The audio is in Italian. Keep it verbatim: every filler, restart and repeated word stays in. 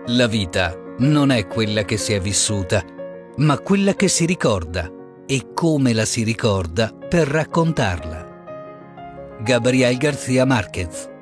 La vita non è quella che si è vissuta, ma quella che si ricorda e come la si ricorda per raccontarla. Gabriel García Márquez.